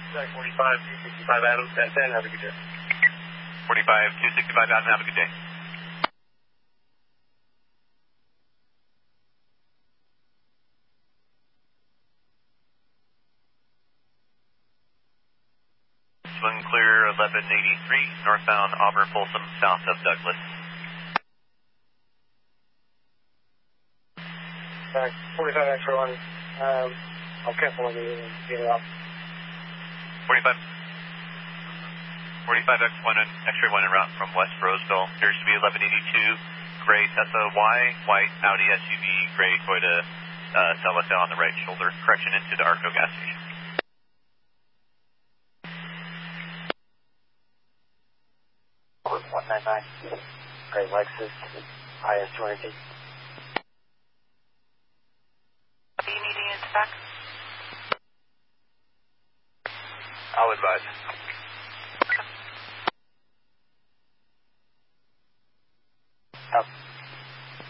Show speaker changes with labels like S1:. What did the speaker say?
S1: Zach 45, 265 Adams, 1010, have a good day.
S2: 45, 265 Adams, have a good day. Swing clear 1183, northbound Auburn Folsom, south of Douglas.
S1: Zach 45 extra 1, I'll cancel on you and get it off.
S2: 45. 45X1 and X-ray 1 en route from West Roseville. Appears to be 1182, gray Tesla Y, white Audi SUV, gray Toyota Celica on the right shoulder. Correction into the Arco gas station.
S1: Over 199, gray Lexus, IS 200T.
S3: Are you needing it back?
S2: I'll advise.